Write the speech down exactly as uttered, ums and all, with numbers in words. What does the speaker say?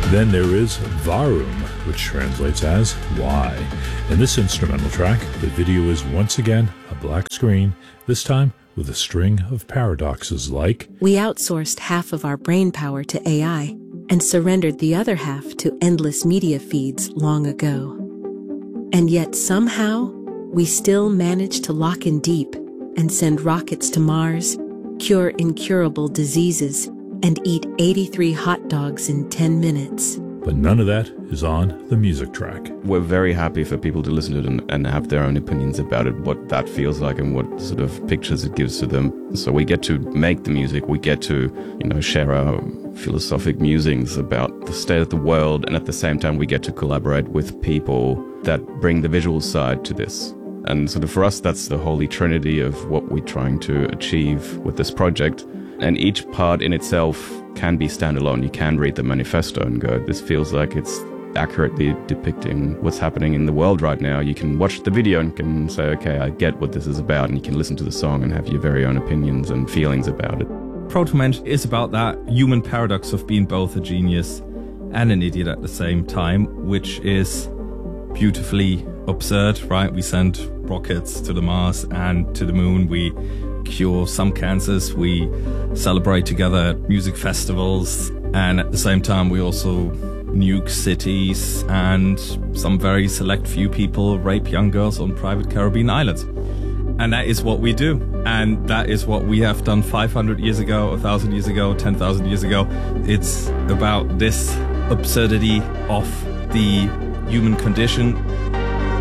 Then there is Varum, which translates as Why. In this instrumental track, the video is once again a black screen, this time with a string of paradoxes like, we outsourced half of our brain power to A I and surrendered the other half to endless media feeds long ago. And yet somehow, we still managed to lock in deep and send rockets to Mars, cure incurable diseases, and eat eighty-three hot dogs in ten minutes. But none of that is on the music track. We're very happy for people to listen to it and, and have their own opinions about it, what that feels like and what sort of pictures it gives to them. So we get to make the music, we get to, you know, share our philosophic musings about the state of the world, and at the same time we get to collaborate with people that bring the visual side to this. And sort of for us, that's the holy trinity of what we're trying to achieve with this project. And each part in itself can be standalone. You can read the manifesto and go, this feels like it's accurately depicting what's happening in the world right now. You can watch the video and can say, okay, I get what this is about, and you can listen to the song and have your very own opinions and feelings about it. Proto-Mensch is about that human paradox of being both a genius and an idiot at the same time, which is beautifully absurd, right? We send rockets to the Mars and to the moon. We cure some cancers. We celebrate together at music festivals. And at the same time, we also nuke cities, and some very select few people rape young girls on private Caribbean islands. And that is what we do. And that is what we have done five hundred years ago, one thousand years ago, ten thousand years ago. It's about this absurdity of the human condition.